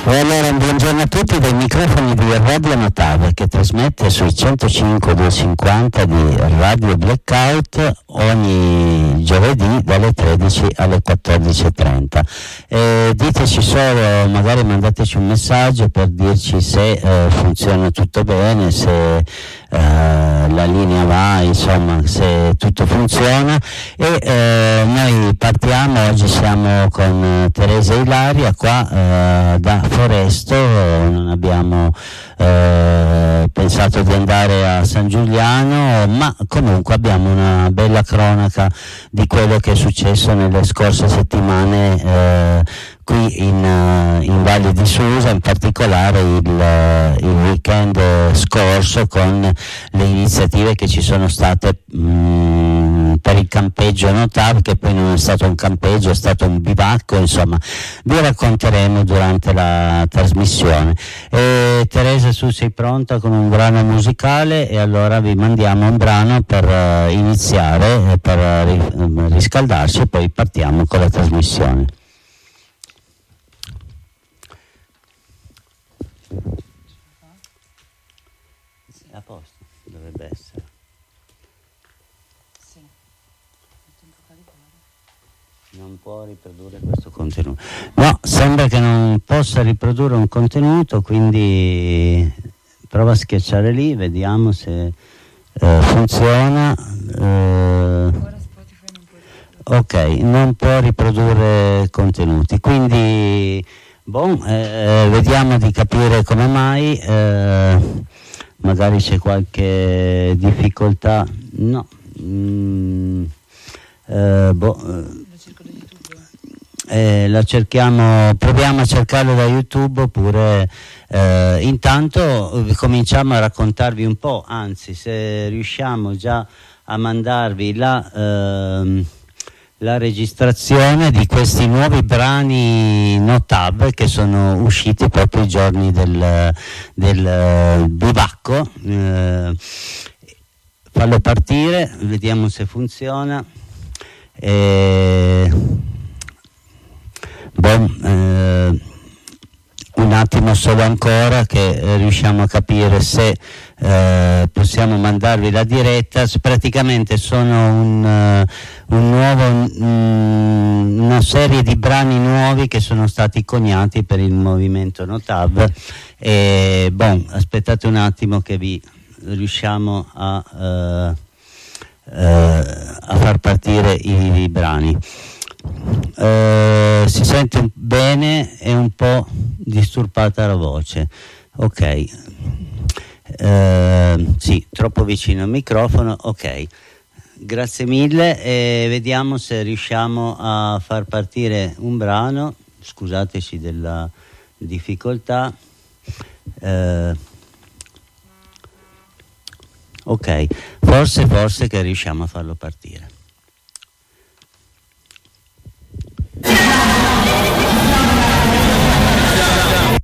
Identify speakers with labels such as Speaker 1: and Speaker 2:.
Speaker 1: E allora buongiorno a tutti dai microfoni di Radio Notave, che trasmette sui 105.250 di Radio Blackout ogni giovedì dalle 13 alle 14.30. Diteci solo, magari mandateci un messaggio per dirci se funziona tutto bene, se la linea va, insomma, se tutto funziona. E noi partiamo, oggi siamo con Teresa e Ilaria qua da Foresto, non abbiamo pensato di andare a San Giuliano, ma comunque abbiamo una bella cronaca di quello che è successo nelle scorse settimane qui in Valle di Susa, in particolare il weekend scorso, con le iniziative che ci sono state per il campeggio Notav, che poi non è stato un campeggio, è stato un bivacco, insomma vi racconteremo durante la trasmissione. Teresa, su sei pronta con un brano musicale, e allora vi mandiamo un brano per iniziare, per riscaldarci, e poi partiamo con la trasmissione. A posto, dovrebbe essere.
Speaker 2: Sì, tempo caricare.
Speaker 1: Non può riprodurre questo contenuto. No, sembra che non possa riprodurre un contenuto, quindi prova a schiacciare lì, vediamo se funziona.
Speaker 2: Ora Spotify non può riprodurre.
Speaker 1: Ok, non può riprodurre contenuti, quindi vediamo di capire come mai. Magari c'è qualche difficoltà. No. La cerchiamo, proviamo a cercarlo da YouTube, oppure intanto cominciamo a raccontarvi un po', anzi, se riusciamo già a mandarvi la registrazione di questi nuovi brani Notav che sono usciti proprio i giorni del bivacco. Fallo partire, vediamo se funziona. Un attimo solo ancora, che riusciamo a capire se possiamo mandarvi la diretta. Praticamente sono una serie di brani nuovi che sono stati coniati per il movimento Notav, e aspettate un attimo che vi riusciamo a far partire i brani. Si sente bene, è un po' disturbata la voce. Ok, sì, troppo vicino al microfono. Ok, grazie mille, e vediamo se riusciamo a far partire un brano. Scusateci della difficoltà. Ok, forse che riusciamo a farlo partire.